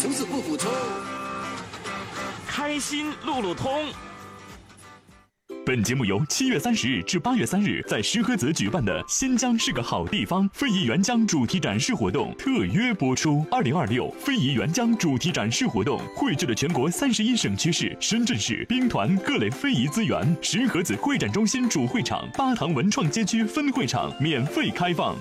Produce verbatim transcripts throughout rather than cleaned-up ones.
就是不服从。 开心路路通。 本节目由七月三十日至八月三日在石河子举办的“新疆是个好地方”非遗原疆主题展示活动特约播出。二零二六非遗原疆主题展示活动汇聚了全国三十一省区市、深圳市兵团各类非遗资源。石河子会展中心主会场、巴塘文创街区分会场免费开放。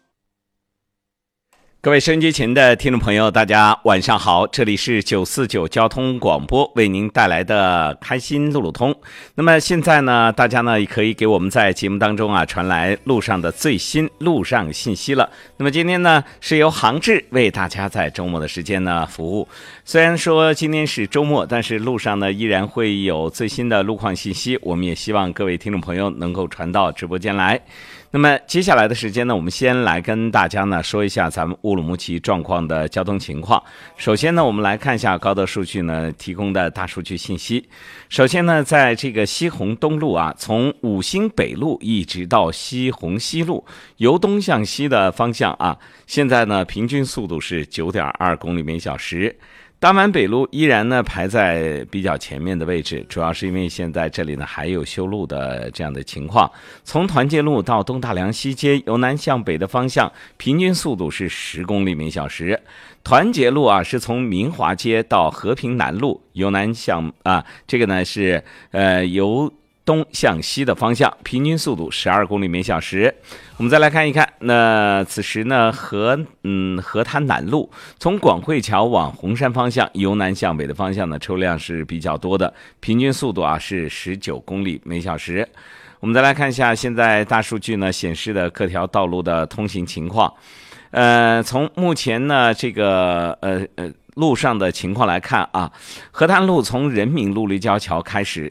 各位收音机前的听众朋友，大家晚上好，这里是九四九交通广播为您带来的开心路路通。那么现在呢，大家呢也可以给我们在节目当中啊传来路上的最新路上信息了。那么今天呢是由航志为大家在周末的时间呢服务。虽然说今天是周末，但是路上呢依然会有最新的路况信息，我们也希望各位听众朋友能够传到直播间来。那么接下来的时间呢，我们先来跟大家呢说一下咱们乌鲁木齐状况的交通情况。首先呢，我们来看一下高德数据呢提供的大数据信息。首先呢，在这个西红东路啊，从五星北路一直到西红西路，由东向西的方向啊，现在呢平均速度是 九点二公里每小时。大满北路依然呢排在比较前面的位置，主要是因为现在这里呢还有修路的这样的情况。从团结路到东大梁西街，由南向北的方向，平均速度是十公里每小时。团结路啊是从民华街到和平南路，由南向啊这个呢是呃由东向西的方向，平均速度十二公里每小时。我们再来看一看，那此时呢河嗯河滩南路从广汇桥往红山方向，由南向北的方向呢车辆是比较多的，平均速度啊是十九公里每小时。我们再来看一下现在大数据呢显示的各条道路的通行情况。呃，从目前呢这个呃呃路上的情况来看啊，河滩路从人民路立交桥开始，